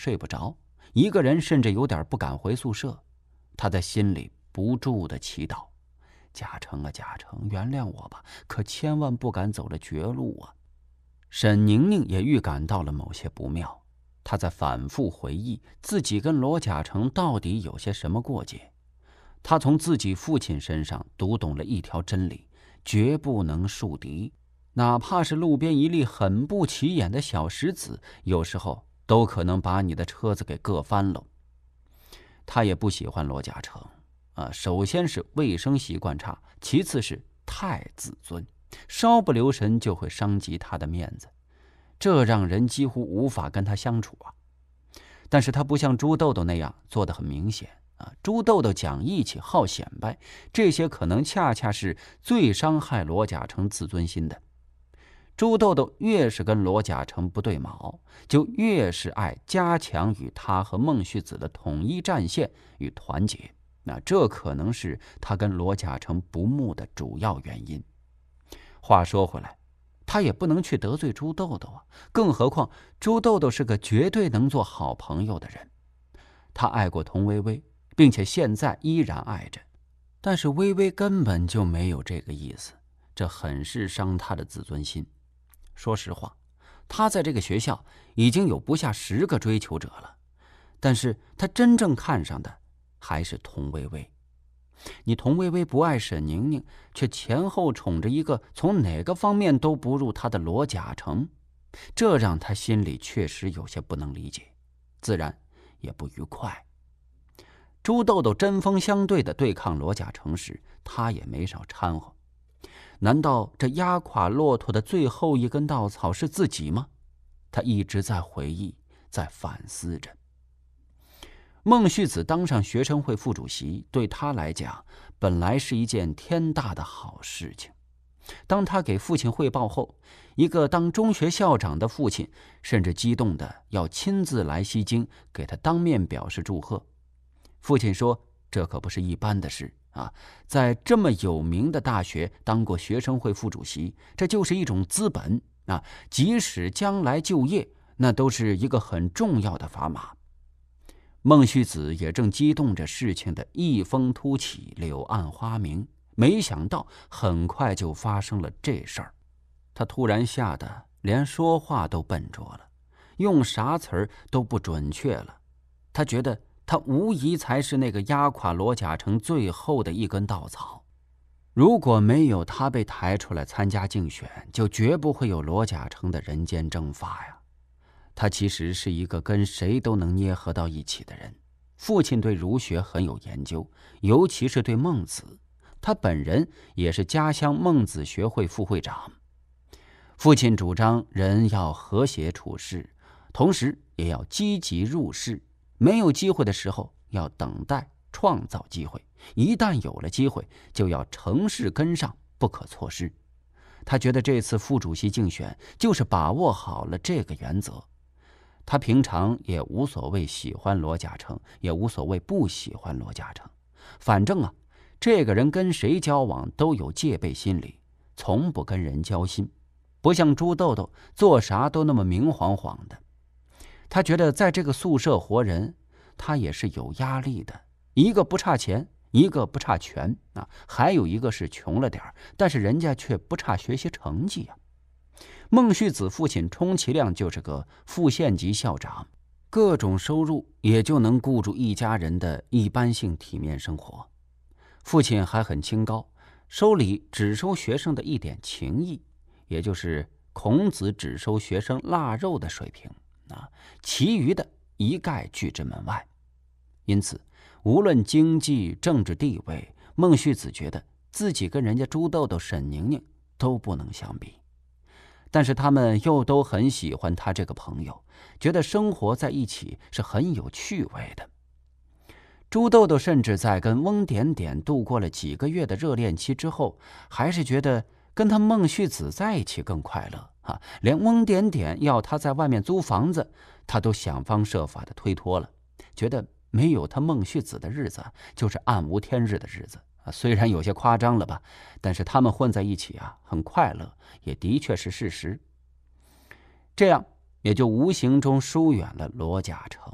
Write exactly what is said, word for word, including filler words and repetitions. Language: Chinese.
睡不着，一个人甚至有点不敢回宿舍。他在心里不住地祈祷：嘉诚啊，嘉诚，原谅我吧，可千万不敢走了绝路啊！沈宁宁也预感到了某些不妙，她在反复回忆自己跟罗嘉诚到底有些什么过节。她从自己父亲身上读懂了一条真理：绝不能树敌，哪怕是路边一粒很不起眼的小石子，有时候都可能把你的车子给硌翻了。他也不喜欢罗嘉诚啊，首先是卫生习惯差，其次是太自尊，稍不留神就会伤及他的面子，这让人几乎无法跟他相处啊。但是他不像朱豆豆那样做得很明显啊，朱豆豆讲义气、好显摆，这些可能恰恰是最伤害罗嘉诚自尊心的。朱豆豆越是跟罗嘉诚不对卯，就越是爱加强与他和孟旭子的统一战线与团结，那这可能是他跟罗嘉诚不睦的主要原因。话说回来，他也不能去得罪朱豆豆啊，更何况朱豆豆是个绝对能做好朋友的人。他爱过童薇薇，并且现在依然爱着，但是薇薇根本就没有这个意思，这很是伤他的自尊心。说实话，他在这个学校已经有不下十个追求者了，但是他真正看上的还是童薇薇。你童薇薇不爱沈宁宁，却前后宠着一个从哪个方面都不入他的罗嘉诚，这让他心里确实有些不能理解，自然也不愉快。朱豆豆针锋相对的对抗罗嘉诚时，他也没少掺和。难道这压垮骆驼的最后一根稻草是自己吗？他一直在回忆，在反思着。孟旭子当上学生会副主席，对他来讲本来是一件天大的好事情。当他给父亲汇报后，一个当中学校长的父亲甚至激动的要亲自来西京给他当面表示祝贺。父亲说，这可不是一般的事啊，在这么有名的大学当过学生会副主席，这就是一种资本啊，即使将来就业，那都是一个很重要的砝码。孟旭子也正激动着事情的一风突起，柳暗花明，没想到很快就发生了这事儿。他突然吓得连说话都笨拙了，用啥词儿都不准确了。他觉得他无疑才是那个压垮罗嘉诚最后的一根稻草。如果没有他被抬出来参加竞选，就绝不会有罗嘉诚的人间蒸发呀。他其实是一个跟谁都能捏合到一起的人。父亲对儒学很有研究，尤其是对孟子，他本人也是家乡孟子学会副会长。父亲主张人要和谐处事，同时也要积极入世，没有机会的时候要等待创造机会，一旦有了机会就要乘势跟上，不可错失。他觉得这次副主席竞选就是把握好了这个原则。他平常也无所谓喜欢罗嘉诚，也无所谓不喜欢罗嘉诚，反正啊，这个人跟谁交往都有戒备心理，从不跟人交心，不像朱豆豆做啥都那么明晃晃的。他觉得在这个宿舍活人，他也是有压力的，一个不差钱，一个不差权啊，还有一个是穷了点，但是人家却不差学习成绩啊。孟旭子父亲充其量就是个副县级校长，各种收入也就能顾住一家人的一般性体面生活。父亲还很清高，收礼只收学生的一点情谊，也就是孔子只收学生腊肉的水平啊，其余的一概拒之门外。因此无论经济政治地位，孟旭子觉得自己跟人家朱豆豆沈宁宁都不能相比。但是他们又都很喜欢他这个朋友，觉得生活在一起是很有趣味的。朱豆豆甚至在跟翁点点度过了几个月的热恋期之后，还是觉得跟他孟旭子在一起更快乐啊！连翁点点要他在外面租房子，他都想方设法的推脱了，觉得没有他孟旭子的日子就是暗无天日的日子。虽然有些夸张了吧，但是他们混在一起啊，很快乐，也的确是事实。这样也就无形中疏远了罗嘉诚。